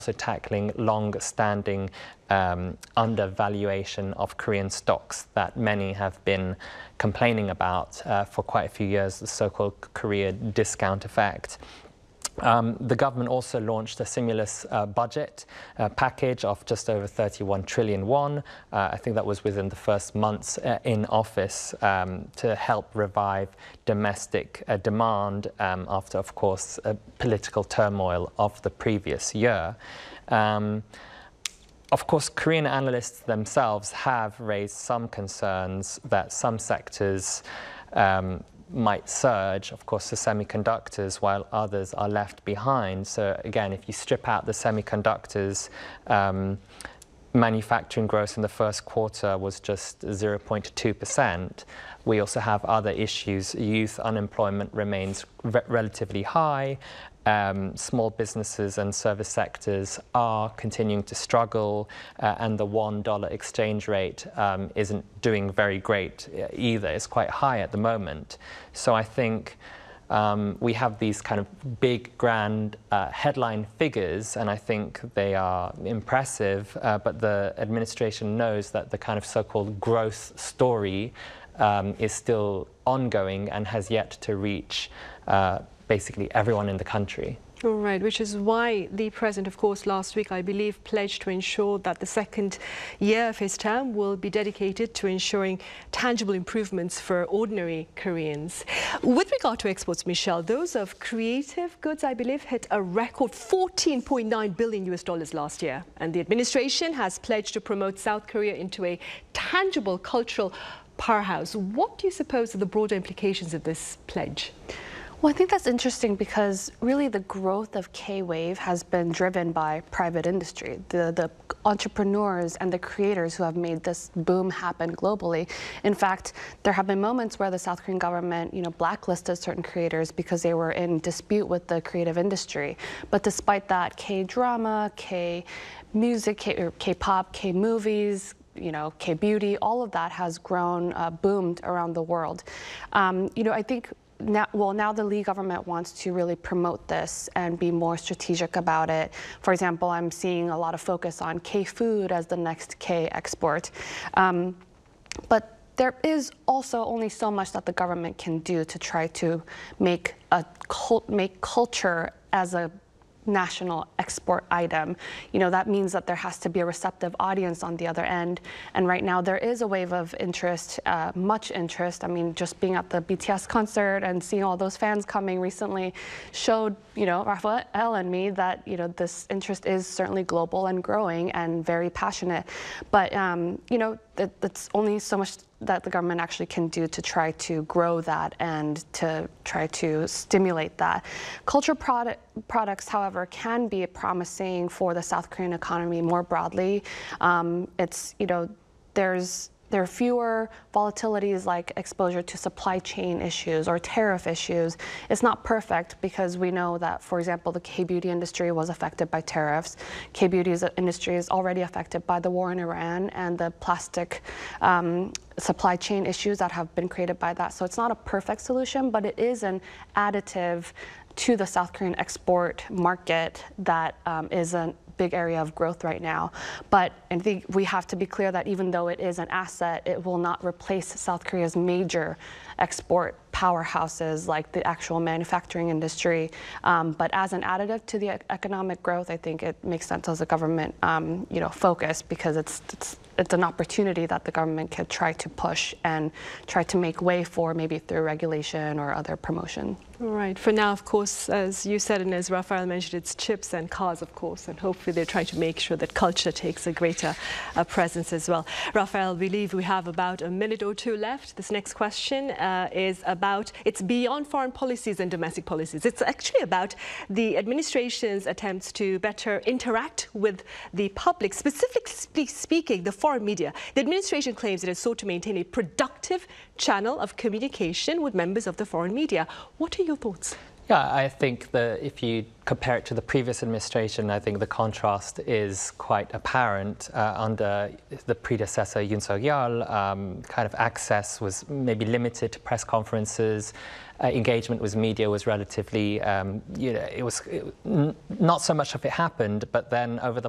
also tackling long-standing undervaluation of Korean stocks that many have been complaining about for quite a few years, the so-called Korea discount effect. The government also launched a stimulus budget package of just over 31 trillion won. I think that was within the first months in office to help revive domestic demand after, of course, political turmoil of the previous year. Of course, Korean analysts themselves have raised some concerns that some sectors might surge, of course, the semiconductors, while others are left behind. So again, if you strip out the semiconductors, manufacturing growth in the first quarter was just 0.2%. We also have other issues. Youth unemployment remains relatively high. Small businesses and service sectors are continuing to struggle, and the $1 exchange rate isn't doing very great either. It's quite high at the moment. So I think we have these kind of big, grand headline figures, and I think they are impressive, but the administration knows that the kind of so-called growth story is still ongoing and has yet to reach basically everyone in the country. All right, which is why the president, of course, last week, I believe, pledged to ensure that the second year of his term will be dedicated to ensuring tangible improvements for ordinary Koreans. With regard to exports, Michelle, those of creative goods, I believe, hit a record $14.9 billion last year. And the administration has pledged to promote South Korea into a tangible cultural powerhouse. What do you suppose are the broader implications of this pledge? Well, I think that's interesting because really the growth of K-Wave has been driven by private industry, the entrepreneurs and the creators who have made this boom happen globally. In fact, there have been moments where the South Korean government, blacklisted certain creators because they were in dispute with the creative industry. But despite that, K-drama, K-music, K-pop, K-movies, K-beauty, all of that has grown, boomed around the world. I think now the Lee government wants to really promote this and be more strategic about it. For example, I'm seeing a lot of focus on K-food as the next K export. But there is also only so much that the government can do to try to make culture as a national export item. That means that there has to be a receptive audience on the other end. And right now there is a wave of interest, much interest. I mean, just being at the BTS concert and seeing all those fans coming recently showed, Rafael and me that, this interest is certainly global and growing and very passionate. But, that's only so much that the government actually can do to try to grow that and to try to stimulate that. Cultural products, however, can be promising for the South Korean economy more broadly. There are fewer volatilities like exposure to supply chain issues or tariff issues. It's not perfect because we know that, for example, the K-beauty industry was affected by tariffs. K-beauty industry is already affected by the war in Iran and the plastic supply chain issues that have been created by that. So it's not a perfect solution, but it is an additive to the South Korean export market that is a big area of growth right now. But I think we have to be clear that even though it is an asset, it will not replace South Korea's major export powerhouses like the actual manufacturing industry. But as an additive to the economic growth, I think it makes sense as a government, focus, because it's an opportunity that the government could try to push and try to make way for, maybe through regulation or other promotion. All right. For now, of course, as you said and as Rafael mentioned, it's chips and cars, of course, and hopefully they're trying to make sure that culture takes a greater presence as well. Rafael, we believe we have about a minute or two left. This next question is about, it's beyond foreign policies and domestic policies. It's actually about the administration's attempts to better interact with the public, specifically speaking, the foreign media. The administration claims it has sought to maintain a productive channel of communication with members of the foreign media. What are your thoughts? Yeah, I think that if you compare it to the previous administration, I think the contrast is quite apparent. Under the predecessor Yoon Suk-yeol, kind of access was maybe limited to press conferences. Engagement with media was relatively, not so much of it happened, but then over the